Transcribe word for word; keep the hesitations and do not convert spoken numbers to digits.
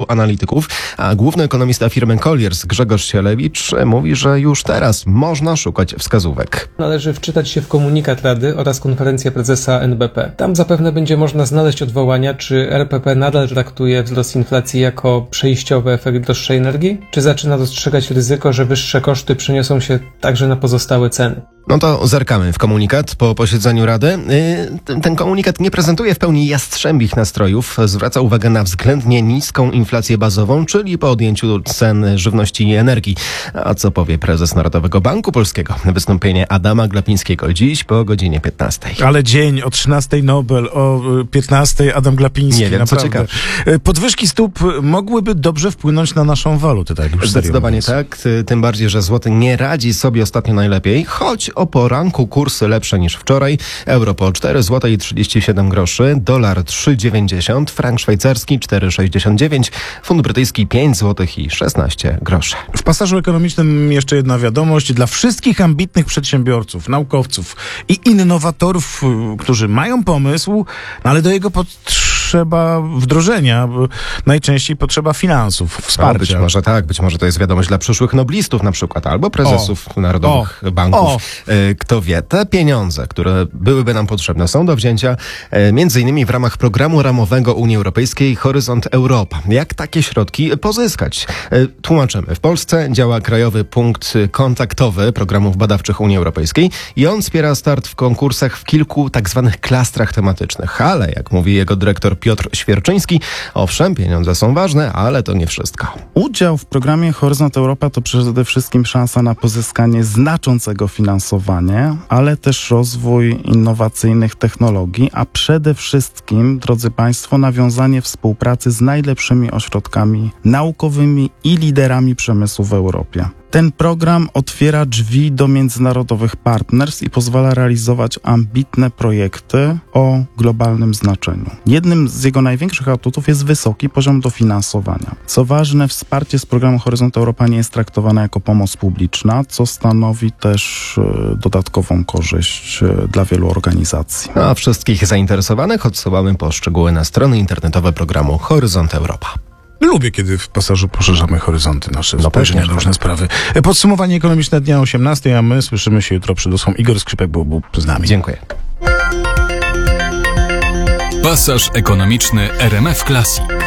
analityków, a główny ekonomista firmy Colliers Grzegorz Sielewicz mówi, że już teraz można szukać wskazówek. Należy wczytać się w komunikat Rady oraz konferencję prezesa N B P. Tam zapewne będzie można znaleźć odwołania, czy R P P nadal traktuje wzrost inflacji jako przejściowy efekt droższej energii, czy zaczyna dostrzegać ryzyko, że wyższe koszty przeniosą się także na pozostałe ceny. No to zerkamy w komunikat po posiedzeniu Rady. Yy, ten komunikat nie prezentuje w pełni jastrzębich nastrojów. Zwraca uwagę na względnie niską inflację bazową, czyli po odjęciu cen żywności i energii. A co powie prezes Narodowego Banku Polskiego? Wystąpienie Adama Glapińskiego dziś po godzinie piętnastej. Ale dzień o trzynastej Nobel, o piętnastej Adam Glapiński. Nie wiem, naprawdę. co ciekawe. Podwyżki stóp mogłyby dobrze wpłynąć na naszą walutę, tak już Zdecydowanie tak, tym bardziej, że złoty nie radzi sobie ostatnio najlepiej, choć o poranku kursy lepsze niż wczoraj. Euro po cztery złote i trzydzieści siedem groszy, dolar trzy dziewięćdziesiąt, frank szwajcarski cztery sześćdziesiąt dziewięć, funt brytyjski pięć złotych i szesnaście groszy. W pasażu ekonomicznym jeszcze jedna wiadomość dla wszystkich ambitnych przedsiębiorców, naukowców i innowatorów, którzy mają pomysł, ale do jego potrzeba wdrożenia, najczęściej potrzeba finansów, wsparcia. O, być może tak, być może to jest wiadomość dla przyszłych noblistów na przykład, albo prezesów o, narodowych o, banków. O. Kto wie, te pieniądze, które byłyby nam potrzebne, są do wzięcia między innymi w ramach programu ramowego Unii Europejskiej Horyzont Europa. Jak takie środki pozyskać? Tłumaczymy. W Polsce działa Krajowy Punkt Kontaktowy Programów Badawczych Unii Europejskiej i on wspiera start w konkursach w kilku tak zwanych klastrach tematycznych. Ale, jak mówi jego dyrektor Piotr Świerczyński, owszem, pieniądze są ważne, ale to nie wszystko. Udział w programie Horyzont Europa to przede wszystkim szansa na pozyskanie znaczącego finansowania, ale też rozwój innowacyjnych technologii, a przede wszystkim, drodzy Państwo, nawiązanie współpracy z najlepszymi ośrodkami naukowymi i liderami przemysłu w Europie. Ten program otwiera drzwi do międzynarodowych partnerstw i pozwala realizować ambitne projekty o globalnym znaczeniu. Jednym z jego największych atutów jest wysoki poziom dofinansowania. Co ważne, wsparcie z programu Horyzont Europa nie jest traktowane jako pomoc publiczna, co stanowi też dodatkową korzyść dla wielu organizacji. A wszystkich zainteresowanych odsyłamy po szczegóły na strony internetowe programu Horyzont Europa. Lubię, kiedy w pasażu poszerzamy horyzonty nasze, no spojrzenia na różne sprawy. Podsumowanie ekonomiczne dnia osiemnastej, a my słyszymy się jutro przed ósmą. Igor Skrzypek był z nami. Dziękuję. Pasaż ekonomiczny R M F Classic.